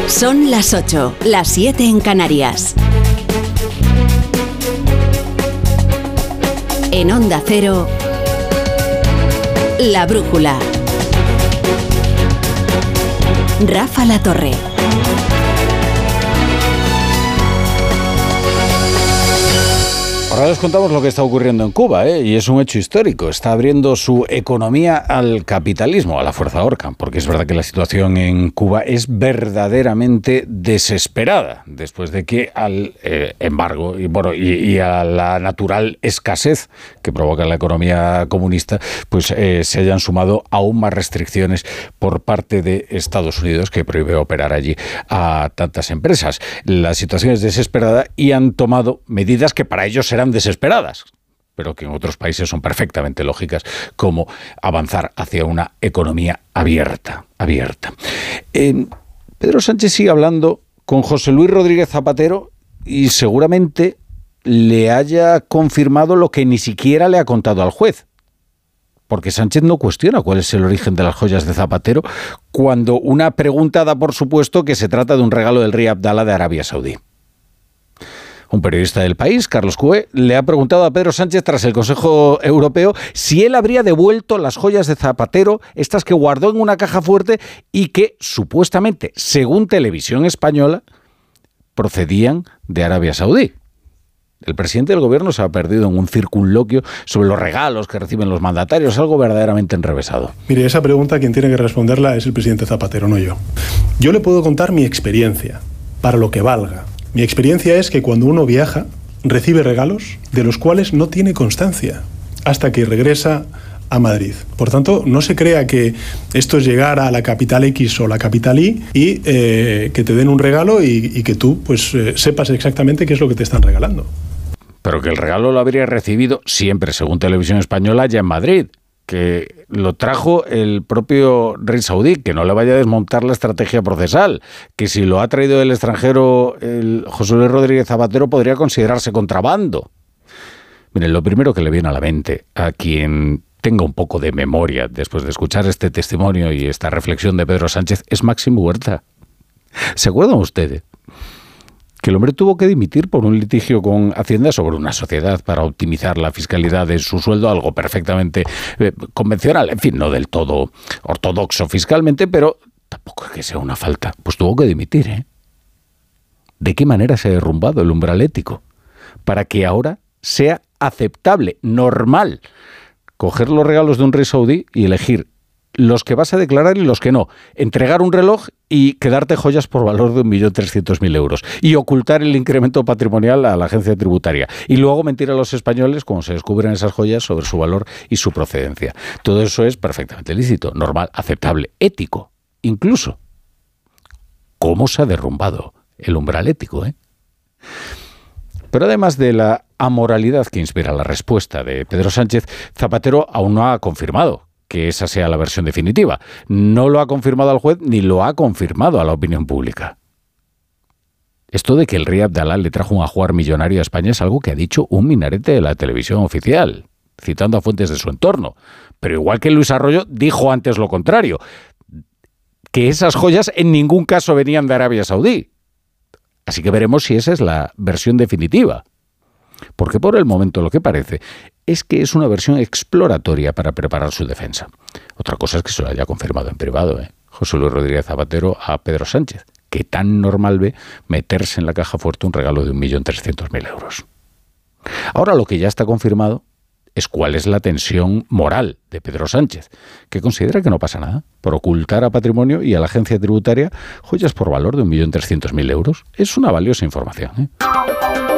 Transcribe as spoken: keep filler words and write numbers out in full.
Son las ocho, las siete en Canarias. En Onda Cero, La Brújula. Rafa La Torre. Ahora les contamos lo que está ocurriendo en Cuba, ¿eh? Y es un hecho histórico. Está abriendo su economía al capitalismo, a la fuerza Orca, porque es verdad que la situación en Cuba es verdaderamente desesperada, después de que al eh, embargo y, bueno, y, y a la natural escasez que provoca la economía comunista, pues eh, se hayan sumado aún más restricciones por parte de Estados Unidos, que prohíbe operar allí a tantas empresas. La situación es desesperada y han tomado medidas que para ellos serán desesperadas, pero que en otros países son perfectamente lógicas, como avanzar hacia una economía abierta. abierta. Eh, Pedro Sánchez sigue hablando con José Luis Rodríguez Zapatero y seguramente le haya confirmado lo que ni siquiera le ha contado al juez. Porque Sánchez no cuestiona cuál es el origen de las joyas de Zapatero, cuando una pregunta da por supuesto que se trata de un regalo del rey Abdalá de Arabia Saudí. Un periodista del País, Carlos Cue, le ha preguntado a Pedro Sánchez tras el Consejo Europeo si él habría devuelto las joyas de Zapatero, estas que guardó en una caja fuerte y que supuestamente, según Televisión Española, procedían de Arabia Saudí. El presidente del gobierno se ha perdido en un circunloquio sobre los regalos que reciben los mandatarios, algo verdaderamente enrevesado. Mire, esa pregunta quien tiene que responderla es el presidente Zapatero, no yo. Yo le puedo contar mi experiencia, para lo que valga. Mi experiencia es que cuando uno viaja, recibe regalos de los cuales no tiene constancia hasta que regresa a Madrid. Por tanto, no se crea que esto es llegar a la capital X o la capital Y y eh, que te den un regalo y, y que tú pues eh, sepas exactamente qué es lo que te están regalando. Pero que el regalo lo habría recibido siempre, según Televisión Española, ya en Madrid, que lo trajo el propio rey saudí, que no le vaya a desmontar la estrategia procesal, que si lo ha traído del extranjero el José Luis Rodríguez Zapatero podría considerarse contrabando. Miren, lo primero que le viene a la mente a quien tenga un poco de memoria después de escuchar este testimonio y esta reflexión de Pedro Sánchez es Máximo Huerta. ¿Se acuerdan ustedes que el hombre tuvo que dimitir por un litigio con Hacienda sobre una sociedad para optimizar la fiscalidad de su sueldo, algo perfectamente eh, convencional, en fin, no del todo ortodoxo fiscalmente, pero tampoco es que sea una falta? Pues tuvo que dimitir, ¿eh? ¿De qué manera se ha derrumbado el umbral ético? Para que ahora sea aceptable, normal, coger los regalos de un rey saudí y elegir los que vas a declarar y los que no. Entregar un reloj y quedarte joyas por valor de un millón trescientos mil euros. Y ocultar el incremento patrimonial a la agencia tributaria. Y luego mentir a los españoles cuando se descubren esas joyas sobre su valor y su procedencia. Todo eso es perfectamente lícito, normal, aceptable, ético. Incluso, ¿cómo se ha derrumbado el umbral ético, eh? Pero además de la amoralidad que inspira la respuesta de Pedro Sánchez, Zapatero aún no ha confirmado que esa sea la versión definitiva. No lo ha confirmado al juez ni lo ha confirmado a la opinión pública. Esto de que el rey Abdalá le trajo un ajuar millonario a España es algo que ha dicho un minarete de la televisión oficial, citando a fuentes de su entorno. Pero igual que Luis Arroyo dijo antes lo contrario, que esas joyas en ningún caso venían de Arabia Saudí. Así que veremos si esa es la versión definitiva. Porque por el momento lo que parece es que es una versión exploratoria para preparar su defensa. Otra cosa es que se lo haya confirmado en privado, ¿eh? José Luis Rodríguez Zapatero a Pedro Sánchez, que tan normal ve meterse en la caja fuerte un regalo de un millón trescientos mil euros. Ahora lo que ya está confirmado es cuál es la tensión moral de Pedro Sánchez, que considera que no pasa nada por ocultar a Patrimonio y a la agencia tributaria joyas por valor de un millón trescientos mil euros. Es una valiosa información, ¿eh?